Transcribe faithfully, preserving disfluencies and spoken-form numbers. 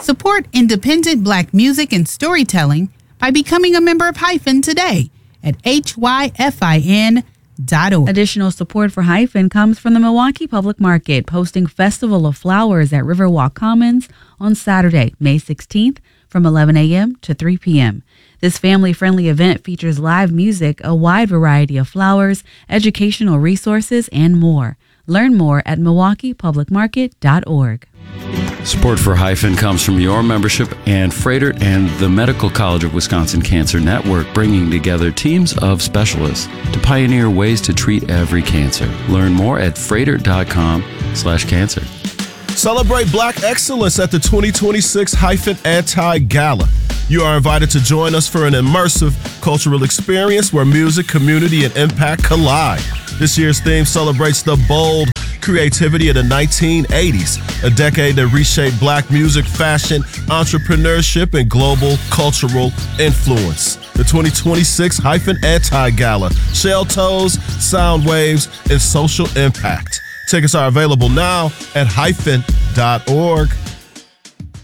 Support independent Black music and storytelling by becoming a member of Hyphen today at H Y F I N dot org. Additional support for Hyphen comes from the Milwaukee Public Market, hosting Festival of Flowers at Riverwalk Commons on Saturday, May sixteenth from eleven a.m. to three p.m. This family-friendly event features live music, a wide variety of flowers, educational resources, and more. Learn more at milwaukee public market dot org. Support for Hyphen comes from your membership and Froedtert and the Medical College of Wisconsin Cancer Network, bringing together teams of specialists to pioneer ways to treat every cancer. Learn more at froedtert dot com slash cancer. Celebrate Black excellence at the twenty twenty-six Hyphen Anti-Gala. You are invited to join us for an immersive cultural experience where music, community, and impact collide. This year's theme celebrates the bold creativity of the nineteen eighties, a decade that reshaped Black music, fashion, entrepreneurship, and global cultural influence. The twenty twenty-six Hyphen Anti-Gala, shell toes, sound waves, and social impact. Tickets are available now at hyphen dot org.